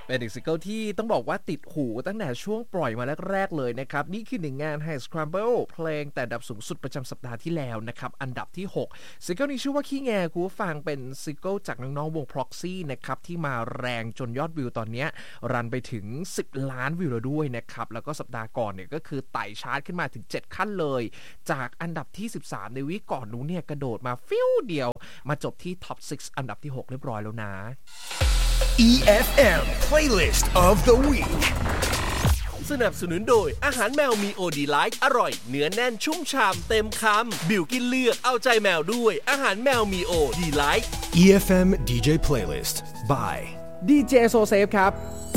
เป็นอีกซิงเกิลที่ต้องบอกว่าติดหูตั้งแต่ช่วงปล่อยมาแรกๆเลยนะครับนี่คือหนึ่งงาน High Scramble เพลงแต่อันดับสูงสุดประจำสัปดาห์ที่แล้วนะครับอันดับที่6ซิงเกิลนี้ชื่อว่าขี้แงคุณผู้ฟังเป็นซิงเกิลจากน้องๆวง Proxy นะครับที่มาแรงจนยอดวิวตอนนี้รันไปถึง10 ล้านวิวแล้วด้วยนะครับแล้วก็สัปดาห์ก่อนเนี่ยก็คือไต่ชาร์ตขึ้นมาถึง7ขั้นเลยจากอันดับที่13ในวีคก่อนนู้นเนี่ยกระโดดมาฟิวเดียวมาจบที่ Top 6 อันดับที่6เรียบร้อยแล้วนะ EFM Playlist of the Week สนับสนุนโดยอาหารแมวมีโอดีไลท์อร่อยเนื้อแน่นชุ่มฉ่ำเต็มคำบิวกินเลือกเอาใจแมวด้วยอาหารแมวมีโอดีไลท์ EFM DJ Playlist by DJ So Safe ครับ